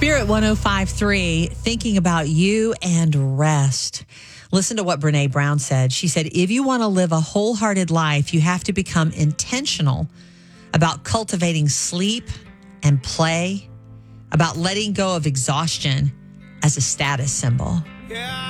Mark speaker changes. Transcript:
Speaker 1: Spirit 105.3, thinking about you and rest. Listen to what Brene Brown said. She said, if you want to live a wholehearted life, you have to become intentional about cultivating sleep and play, about letting go of exhaustion as a status symbol.
Speaker 2: Yeah.